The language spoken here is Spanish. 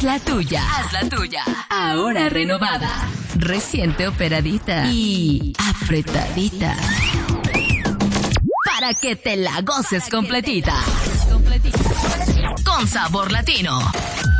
la tuya. Haz la tuya. Ahora renovada. Reciente operadita. Y apretadita. Para que te la goces completita. Con sabor latino.